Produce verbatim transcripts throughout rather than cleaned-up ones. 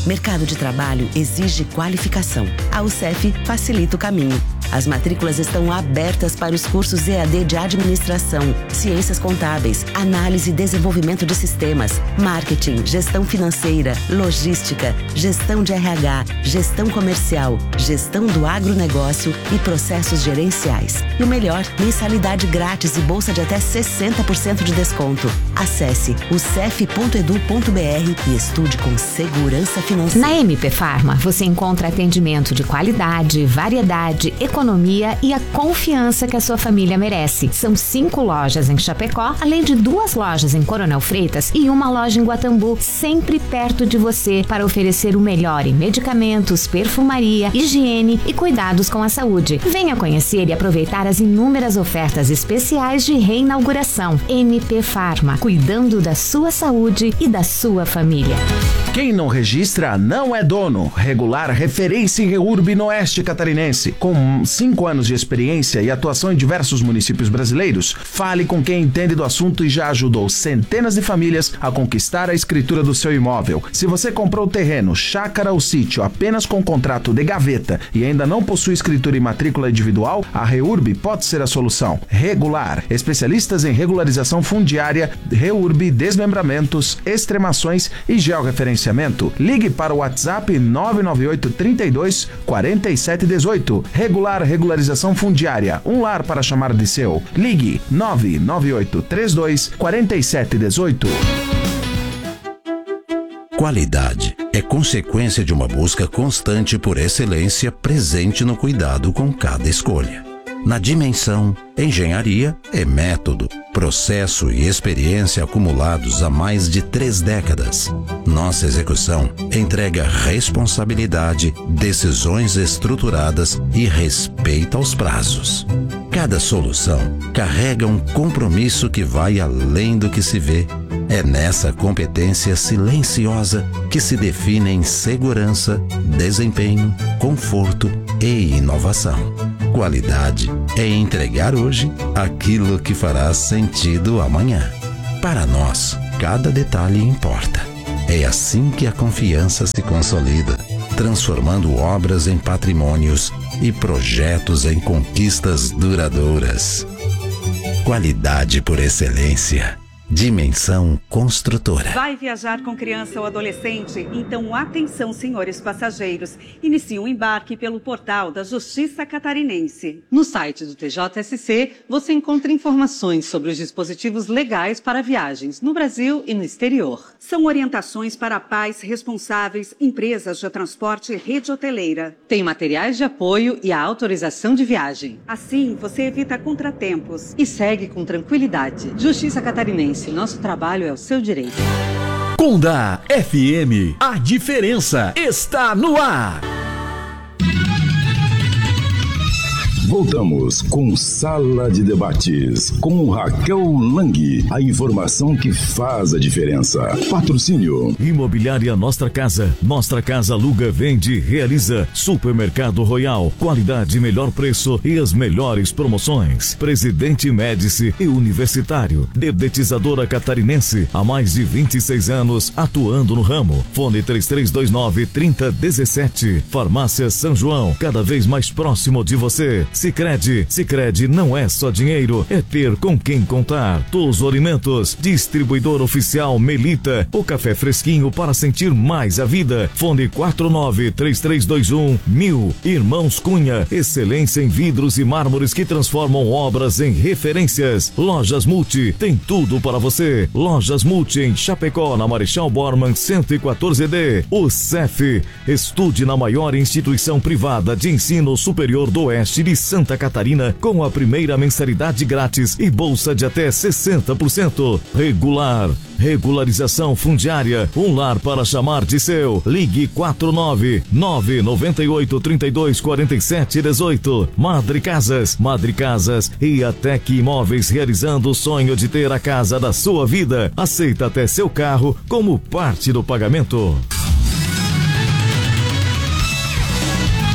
Mercado de trabalho exige qualificação. A UCEF facilita o caminho. As matrículas estão abertas para os cursos E A D de Administração, Ciências Contábeis, Análise e Desenvolvimento de Sistemas, Marketing, Gestão Financeira, Logística, Gestão de R H, Gestão Comercial, Gestão do Agronegócio e Processos Gerenciais. E o melhor, mensalidade grátis e bolsa de até sessenta por cento de desconto. Acesse u c e f ponto edu ponto b r e estude com segurança financeira. Na M P Pharma, você encontra atendimento de qualidade, variedade, economia e a confiança que a sua família merece. São cinco lojas em Chapecó, além de duas lojas em Coronel Freitas e uma loja em Guatambu, sempre perto de você para oferecer o melhor em medicamentos, perfumaria, higiene e cuidados com a saúde. Venha conhecer e aproveitar as inúmeras ofertas especiais de reinauguração. M P Pharma, cuidando da sua saúde e da sua família. Quem não registra não é dono. Regular, referência em REURB no Oeste Catarinense. Com cinco anos de experiência e atuação em diversos municípios brasileiros, fale com quem entende do assunto e já ajudou centenas de famílias a conquistar a escritura do seu imóvel. Se você comprou terreno, chácara ou sítio apenas com contrato de gaveta e ainda não possui escritura e matrícula individual, a REURB pode ser a solução. Regular, especialistas em regularização fundiária, REURB, desmembramentos, extremações e georreferenciamento. Ligue para o WhatsApp nove nove oito, trinta e dois, quarenta e sete, dezoito. Regular Regularização Fundiária, um lar para chamar de seu. Ligue nove nove oito, trinta e dois, quarenta e sete, dezoito. Qualidade é consequência de uma busca constante por excelência presente no cuidado com cada escolha. Na Dimensão, engenharia é método, processo e experiência acumulados há mais de três décadas. Nossa execução entrega responsabilidade, decisões estruturadas e respeito aos prazos. Cada solução carrega um compromisso que vai além do que se vê. É nessa competência silenciosa que se definem segurança, desempenho, conforto e inovação. Qualidade é entregar hoje aquilo que fará sentido amanhã. Para nós, cada detalhe importa. É assim que a confiança se consolida, transformando obras em patrimônios e projetos em conquistas duradouras. Qualidade por excelência. Dimensão Construtora. Vai viajar com criança ou adolescente? Então atenção, senhores passageiros. Inicie o embarque pelo portal da Justiça Catarinense. No site do T J S C, você encontra informações sobre os dispositivos legais para viagens no Brasil e no exterior. São orientações para pais responsáveis, empresas de transporte e rede hoteleira. Tem materiais de apoio e a autorização de viagem. Assim, você evita contratempos. E segue com tranquilidade. Justiça Catarinense. Nosso trabalho é o seu direito. Conda F M, a diferença está no ar. Voltamos com Sala de Debates, com Raquel Lang, a informação que faz a diferença. Patrocínio. Imobiliária Nossa Casa. Nossa Casa aluga, vende, realiza. Supermercado Royal. Qualidade, melhor preço e as melhores promoções. Presidente Médici e Universitário. Dedetizadora Catarinense. Há mais de vinte e seis anos atuando no ramo. Fone três três dois nove, trinta, dezessete. Farmácia São João. Cada vez mais próximo de você. Sicredi, Sicredi não é só dinheiro, é ter com quem contar. Todos Alimentos, distribuidor oficial Melita, o café fresquinho para sentir mais a vida. Fone quatro nove três três dois um mil. Irmãos Cunha, excelência em vidros e mármores que transformam obras em referências. Lojas Multi, tem tudo para você. Lojas Multi em Chapecó, na Marechal Bormann cento e quatorze D. O C E F, estude na maior instituição privada de ensino superior do Oeste de Santa Catarina com a primeira mensalidade grátis e bolsa de até sessenta por cento. Regular, regularização fundiária, um lar para chamar de seu. Ligue quatro nove nove nove oito, trinta e dois, quarenta e sete, dezoito. Madre Casas, Madre Casas e a Tec Imóveis, realizando o sonho de ter a casa da sua vida. Aceita até seu carro como parte do pagamento.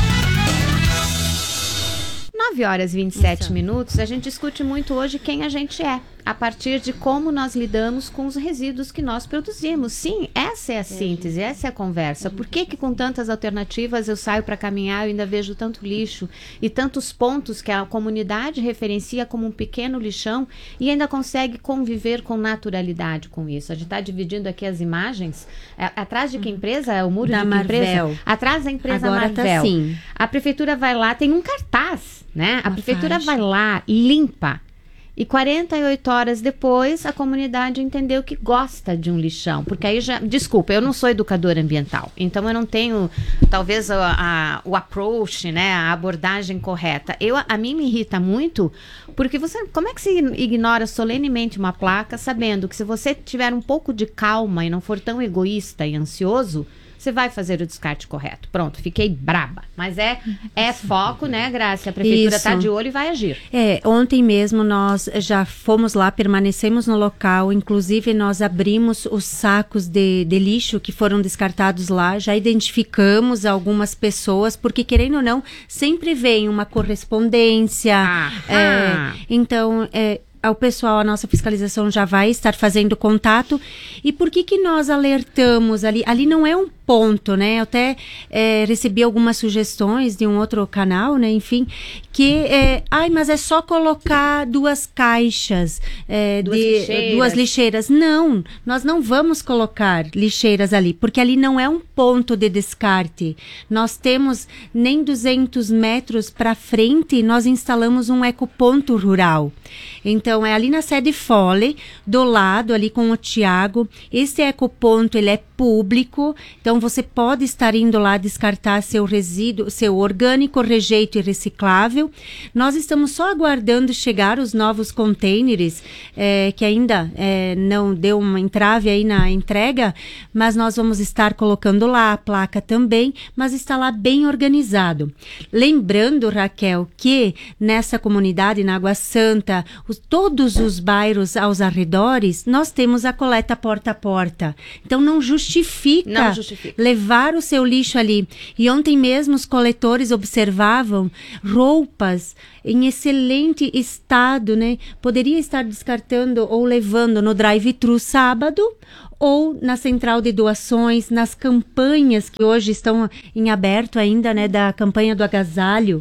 nove horas e vinte e sete minutos, a gente discute muito hoje quem a gente é. a partir de como nós lidamos com os resíduos que nós produzimos. Sim, essa é a síntese, essa é a conversa. Por que que com tantas alternativas eu saio para caminhar e ainda vejo tanto lixo e tantos pontos que a comunidade referencia como um pequeno lixão e ainda consegue conviver com naturalidade com isso? A gente está dividindo aqui as imagens. É, atrás de que empresa? É o muro da de que Marvel. Empresa? Atrás da empresa Agora Marvel. tá assim. A prefeitura vai lá, tem um cartaz, né? A Uma prefeitura faixa. vai lá, limpa. E quarenta e oito horas depois, a comunidade entendeu que gosta de um lixão. Porque aí já... Desculpa, eu não sou educadora ambiental. Então, eu não tenho, talvez, a, a, o approach, né? A abordagem correta. Eu, a mim me irrita muito, porque você... Como é que se ignora solenemente uma placa, sabendo que se você tiver um pouco de calma e não for tão egoísta e ansioso, você vai fazer o descarte correto. Pronto, fiquei braba. Mas é, é foco, né, Graça? A prefeitura está de olho e vai agir. É, ontem mesmo nós já fomos lá, permanecemos no local, inclusive nós abrimos os sacos de, de lixo que foram descartados lá, já identificamos algumas pessoas, porque querendo ou não, sempre vem uma correspondência. Ah, é, ah. Então, é, o pessoal, a nossa fiscalização já vai estar fazendo contato. E por que que nós alertamos ali? Ali não é um ponto, né? Eu até é, recebi algumas sugestões de um outro canal, né? Enfim, que é, ai, mas é só colocar duas caixas, é, Duas de lixeiras. duas lixeiras. Não, nós não vamos colocar lixeiras ali, porque ali não é um ponto de descarte. Nós temos nem duzentos metros para frente, nós instalamos um ecoponto rural. Então, é ali na sede Fole, do lado, ali com o Tiago. Esse ecoponto, ele é público, então você pode estar indo lá descartar seu resíduo, seu orgânico, rejeito e reciclável. Nós estamos só aguardando chegar os novos containers, é, que ainda é, não deu uma entrave aí na entrega, mas nós vamos estar colocando lá a placa também, mas está lá bem organizado. Lembrando, Raquel, que nessa comunidade, na Água Santa, os, todos os bairros aos arredores, nós temos a coleta porta a porta. Então, não justifica Justifica, Não justifica levar o seu lixo ali. E ontem mesmo os coletores observavam roupas em excelente estado, né? Poderia estar descartando ou levando no drive-thru sábado ou na central de doações, nas campanhas que hoje estão em aberto ainda, né? Da campanha do agasalho.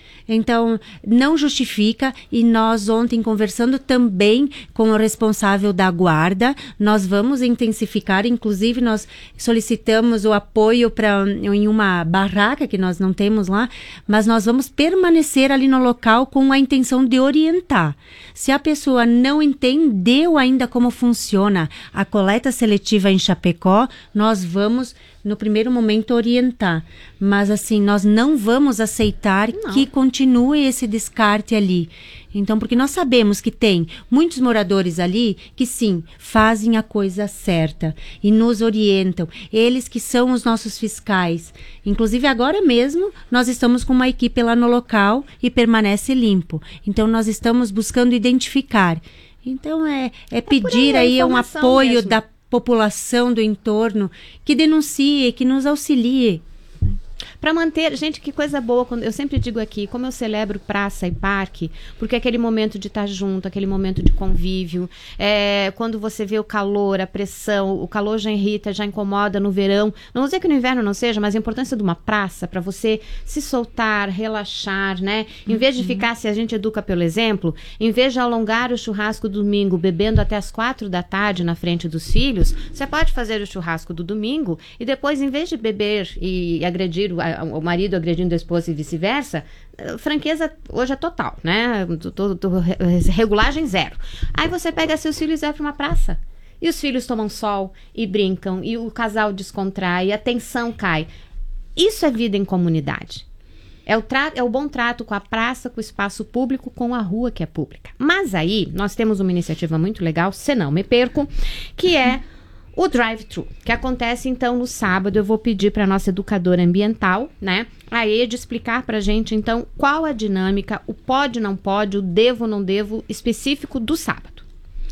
Então, não justifica, e nós ontem conversando também com o responsável da guarda, nós vamos intensificar, inclusive nós solicitamos o apoio para em uma barraca que nós não temos lá, mas nós vamos permanecer ali no local com a intenção de orientar. Se a pessoa não entendeu ainda como funciona a coleta seletiva em Chapecó, nós vamos no primeiro momento orientar, mas assim, nós não vamos aceitar não. que continue esse descarte ali. Então, porque nós sabemos que tem muitos moradores ali que sim, fazem a coisa certa e nos orientam, eles que são os nossos fiscais. Inclusive agora mesmo nós estamos com uma equipe lá no local e permanece limpo. Então nós estamos buscando identificar. Então é, é pedir aí um apoio mesmo da população do entorno, que denuncie, que nos auxilie. Para manter, gente, que coisa boa, quando eu sempre digo aqui, como eu celebro praça e parque, porque é aquele momento de estar junto, aquele momento de convívio, é, quando você vê o calor, a pressão, o calor já irrita, já incomoda no verão, não vou dizer que no inverno não seja, mas a importância de uma praça para você se soltar, relaxar, né? Em vez de ficar, se a gente educa pelo exemplo, em vez de alongar o churrasco do domingo bebendo até as quatro da tarde na frente dos filhos, você pode fazer o churrasco do domingo e depois, em vez de beber e agredir o o marido agredindo a esposa e vice-versa, franqueza hoje é total, né? Tô, tô, regulagem zero. Aí você pega seus filhos e vai para uma praça. E os filhos tomam sol e brincam, e o casal descontrai, a tensão cai. Isso é vida em comunidade. É o, tra- é o bom trato com a praça, com o espaço público, com a rua que é pública. Mas aí, nós temos uma iniciativa muito legal, se não me perco, que é o drive-thru, que acontece então no sábado. Eu vou pedir para a nossa educadora ambiental, né, a Ed, explicar para a gente então qual a dinâmica, o pode, não pode, o devo, não devo específico do sábado.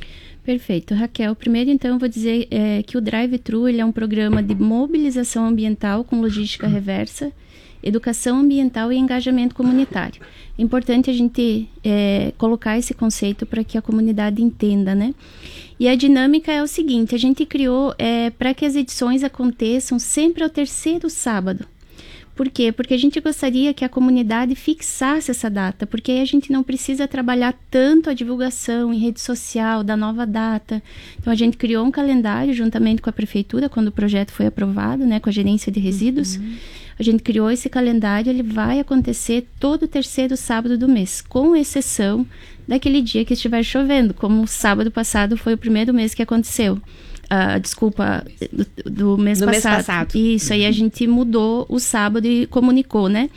Perfeito, Raquel. Primeiro, então, eu vou dizer é, que o Drive-Thru ele é um programa de mobilização ambiental com logística reversa, educação ambiental e engajamento comunitário. É importante a gente é, colocar esse conceito para que a comunidade entenda, né? E a dinâmica é o seguinte, a gente criou é, para que as edições aconteçam sempre ao terceiro sábado. Por quê? Porque a gente gostaria que a comunidade fixasse essa data, porque aí a gente não precisa trabalhar tanto a divulgação em rede social da nova data. Então a gente criou um calendário juntamente com a prefeitura, quando o projeto foi aprovado, né, com a gerência de resíduos. Uhum. A gente criou esse calendário, ele vai acontecer todo o terceiro sábado do mês, com exceção daquele dia que estiver chovendo, como o sábado passado foi o primeiro mês que aconteceu. Uh, desculpa, do, do, mês, do passado. mês passado. Isso, aí a gente mudou o sábado e comunicou, né?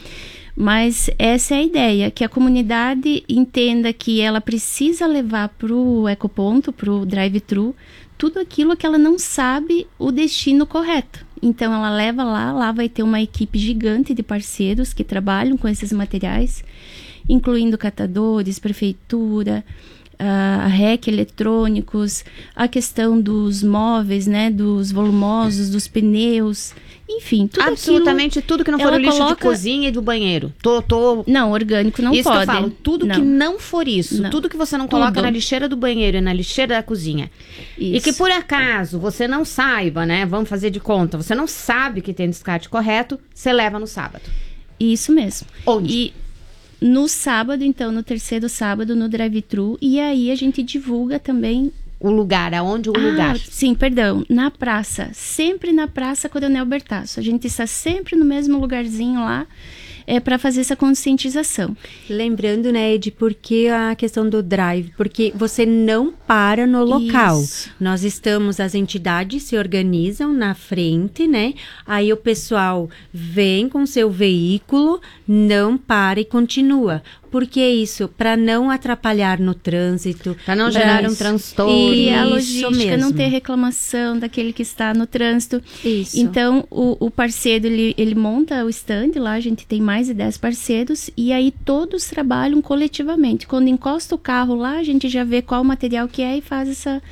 Mas essa é a ideia, que a comunidade entenda que ela precisa levar para o ecoponto, para o drive-thru, tudo aquilo que ela não sabe o destino correto. Então ela leva lá, lá vai ter uma equipe gigante de parceiros que trabalham com esses materiais, incluindo catadores, prefeitura, a R E C eletrônicos, a questão dos móveis, né, dos volumosos, dos pneus, enfim, tudo absolutamente aquilo, tudo que não for o lixo coloca... de cozinha e do banheiro. Tô, tô... Não, orgânico não isso pode. Isso que eu falo, tudo não. que não for isso, não. tudo que você não tudo. coloca na lixeira do banheiro e na lixeira da cozinha. Isso. E que por acaso você não saiba, né, vamos fazer de conta, você não sabe que tem descarte correto, você leva no sábado. Isso mesmo. Onde? E no sábado, então, no terceiro sábado, no drive-thru, e aí a gente divulga também... O lugar, aonde o ah, lugar? Sim, perdão, na praça, sempre na Praça Coronel Bertasso. A gente está sempre no mesmo lugarzinho lá, é, para fazer essa conscientização. Lembrando, né, Ed, por que a questão do drive? Porque você não para no local. Isso. Nós estamos, as entidades se organizam na frente, né? Aí o pessoal vem com seu veículo, não para e continua. Por que isso? Para não atrapalhar no trânsito. Para não gerar um transtorno. E a logística, não ter reclamação daquele que está no trânsito. Isso. Então, o, o parceiro, ele, ele monta o stand lá, a gente tem mais de dez parceiros, e aí todos trabalham coletivamente. Quando encosta o carro lá, a gente já vê qual material que é e faz essa...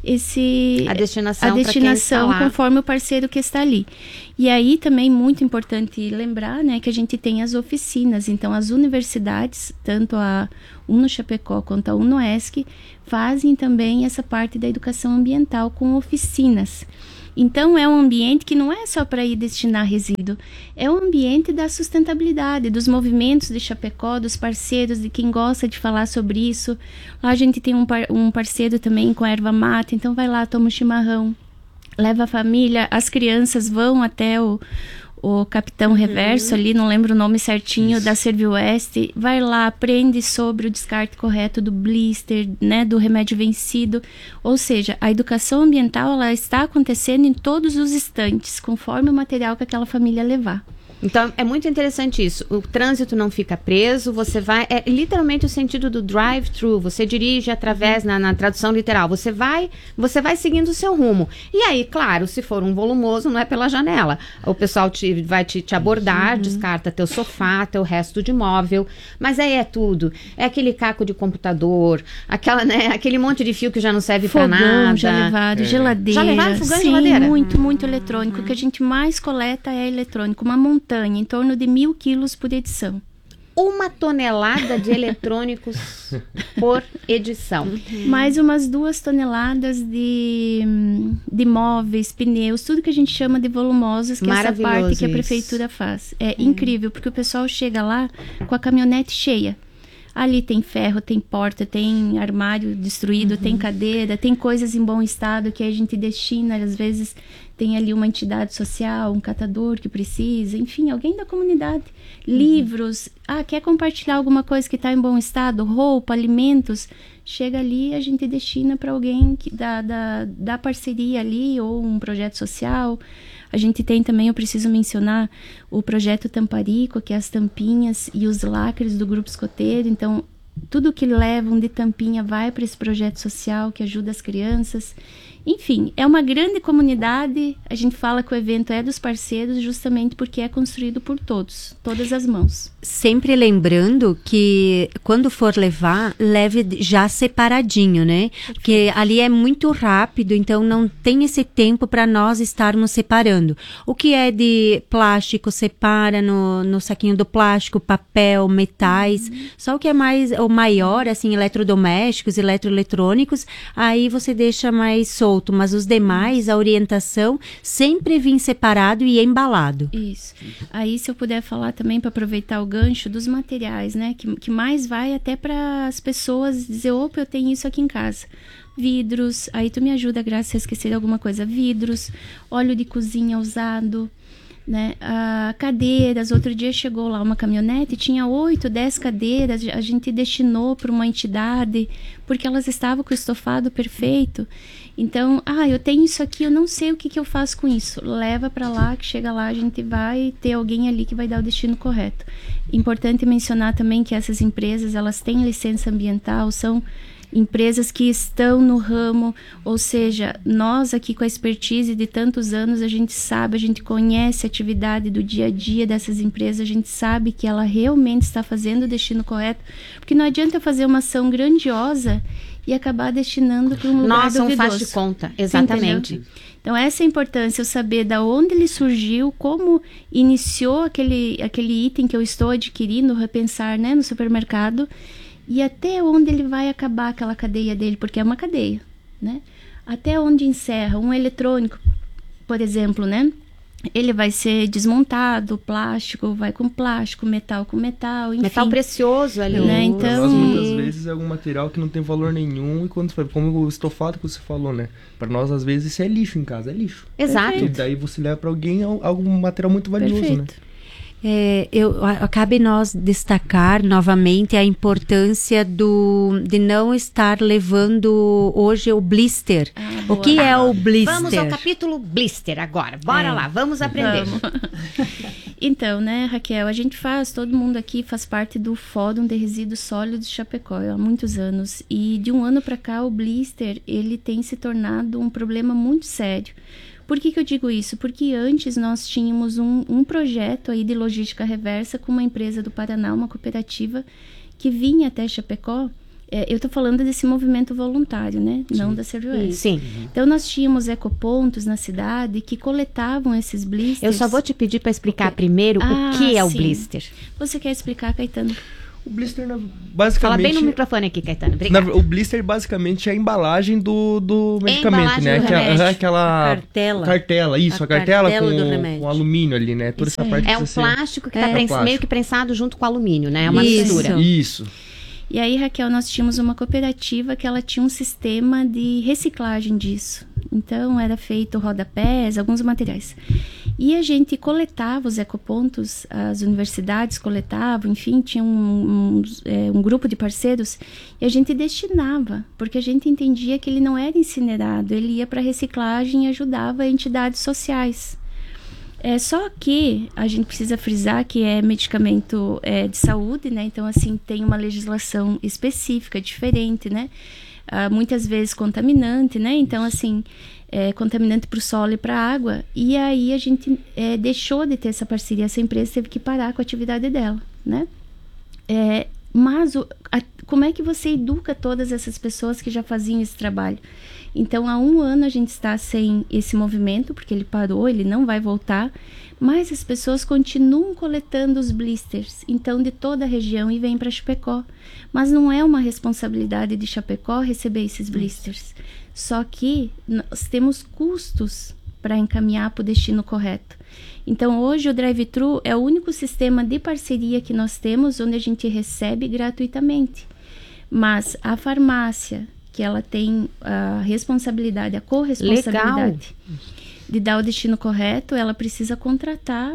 Esse, a destinação, a destinação pra quem está lá. Conforme o parceiro que está ali. E aí também muito importante lembrar, né, que a gente tem as oficinas. Então as universidades, tanto a Uno Chapecó quanto a Unoesc, fazem também essa parte da educação ambiental com oficinas. Então é um ambiente que não é só para ir destinar resíduo, é um ambiente da sustentabilidade, dos movimentos de Chapecó, dos parceiros, de quem gosta de falar sobre isso. Lá a gente tem um, par, um parceiro também com a erva mata, então vai lá, toma um chimarrão, leva a família, as crianças vão até o, o Capitão uhum. Reverso ali, não lembro o nome certinho, Isso. da Servioeste, vai lá, aprende sobre o descarte correto do blister, né, do remédio vencido, ou seja, a educação ambiental ela está acontecendo em todos os instantes, conforme o material que aquela família levar. Então, é muito interessante isso. O trânsito não fica preso, você vai... É literalmente o sentido do drive-thru. Você dirige através, na, na tradução literal, você vai, você vai seguindo o seu rumo. E aí, claro, se for um volumoso, não é pela janela. O pessoal te, vai te, te abordar, uhum. descarta teu sofá, teu resto de móvel. Mas aí é tudo. É aquele caco de computador, aquela, né, aquele monte de fio que já não serve fogão, pra nada. já levado, é. geladeira. Já levaram fogão e Sim, geladeira? muito, muito eletrônico. Uhum. O que a gente mais coleta é eletrônico. Uma montanha, em torno de mil quilos por edição. Uma tonelada de eletrônicos por edição. Uhum. Mais umas duas toneladas de, de móveis, pneus, tudo que a gente chama de volumosos, que é essa parte que a prefeitura faz. É uhum. incrível, porque o pessoal chega lá com a caminhonete cheia. Ali tem ferro, tem porta, tem armário destruído, uhum. tem cadeira, tem coisas em bom estado que a gente destina, às vezes tem ali uma entidade social, um catador que precisa, enfim, alguém da comunidade. Uhum. Livros, ah, quer compartilhar alguma coisa que está em bom estado, roupa, alimentos, chega ali e a gente destina para alguém que, da, da, da parceria ali, ou um projeto social. A gente tem também, eu preciso mencionar, o projeto Tamparico, que é as tampinhas e os lacres do Grupo Escoteiro. Então, tudo que levam de tampinha vai para esse projeto social que ajuda as crianças. Enfim, é uma grande comunidade. A gente fala que o evento é dos parceiros justamente porque é construído por todos, todas as mãos. Sempre lembrando que quando for levar, leve já separadinho, né? Perfeito. Porque ali é muito rápido, então não tem esse tempo para nós estarmos separando. O que é de plástico, separa no, no saquinho do plástico, papel, metais. Uhum. Só o que é mais, o maior, assim, eletrodomésticos, eletroeletrônicos, aí você deixa mais solto. Mas os demais, a orientação, sempre vem separado e embalado. Isso. Aí, se eu puder falar também, para aproveitar o gancho dos materiais, né? Que, que mais vai até para as pessoas dizer, opa, eu tenho isso aqui em casa. Vidros, aí tu me ajuda, Graça, se eu esquecer de alguma coisa. Vidros, óleo de cozinha usado, né? Ah, cadeiras, outro dia chegou lá uma caminhonete, tinha oito, dez cadeiras, a gente destinou para uma entidade, porque elas estavam com o estofado perfeito. Então, ah, eu tenho isso aqui, eu não sei o que, que eu faço com isso. Leva para lá, que chega lá, a gente vai ter alguém ali que vai dar o destino correto. Importante mencionar também que essas empresas, elas têm licença ambiental, são empresas que estão no ramo, ou seja, nós aqui com a expertise de tantos anos, a gente sabe, a gente conhece a atividade do dia a dia dessas empresas, a gente sabe que ela realmente está fazendo o destino correto, porque não adianta eu fazer uma ação grandiosa e acabar destinando para um lugar Nossa, duvidoso. um faz de conta, exatamente. Entendeu? Então, essa é a importância, eu saber da onde ele surgiu, como iniciou aquele, aquele item que eu estou adquirindo, repensar, né, no supermercado, e até onde ele vai acabar aquela cadeia dele, porque é uma cadeia, né? Até onde encerra um eletrônico, por exemplo, né? Ele vai ser desmontado, plástico vai com plástico, metal com metal, enfim. Metal precioso ali. Né? Então, para nós, muitas vezes, é algum material que não tem valor nenhum. E quando como o estofado que você falou, né? Para nós, às vezes, isso é lixo em casa, é lixo. Exato. E daí você leva para alguém algum material muito valioso, Perfeito. né? É, eu, cabe nós destacar novamente a importância do, de não estar levando hoje o blister. Ah, o que é o blister? Vamos ao capítulo blister agora. Bora é. lá, vamos aprender. Vamos. Então, né, Raquel, a gente faz, todo mundo aqui faz parte do Fórum de Resíduos Sólidos de Chapecó há muitos anos. E de um ano para cá, o blister, ele tem se tornado um problema muito sério. Por que que eu digo isso? Porque antes nós tínhamos um, um projeto aí de logística reversa com uma empresa do Paraná, uma cooperativa, que vinha até Chapecó. É, eu estou falando desse movimento voluntário, né? Sim. Não da Servioeste. Sim. Então nós tínhamos ecopontos na cidade que coletavam esses blisters. Eu só vou te pedir para explicar okay. primeiro ah, o que é o sim. blister. Você quer explicar, Caetano? O blister, basicamente... Fala bem no microfone aqui, Caetano. Obrigada. Na, o blister, basicamente, é a embalagem do, do medicamento, né? Do aquela, aquela cartela. Cartela, isso. A, a cartela, cartela com, com alumínio ali, né? Toda isso essa parte é um ser... plástico que está é. é meio que prensado junto com alumínio, né? É uma isso. mistura. Isso. E aí, Raquel, nós tínhamos uma cooperativa que ela tinha um sistema de reciclagem disso. Então, era feito rodapés, alguns materiais. E a gente coletava os ecopontos, as universidades coletavam, enfim, tinha um, um, é, um grupo de parceiros, e a gente destinava, porque a gente entendia que ele não era incinerado, ele ia para reciclagem e ajudava entidades sociais. É, só que a gente precisa frisar que é medicamento é, de saúde, né? Então, assim, tem uma legislação específica, diferente, né? Ah, muitas vezes contaminante, né? Então, assim, é, contaminante para o solo e para a água. E aí a gente é, deixou de ter essa parceria, essa empresa teve que parar com a atividade dela, né? É, mas o, a, como é que você educa todas essas pessoas que já faziam esse trabalho? Então, há um ano a gente está sem esse movimento, porque ele parou, ele não vai voltar, mas as pessoas continuam coletando os blisters, então, de toda a região, e vêm para Chapecó. Mas não é uma responsabilidade de Chapecó receber esses blisters. Só que nós temos custos para encaminhar para o destino correto. Então, hoje o drive-thru é o único sistema de parceria que nós temos, onde a gente recebe gratuitamente. Mas a farmácia, que ela tem a responsabilidade, a corresponsabilidade Legal. de dar o destino correto, ela precisa contratar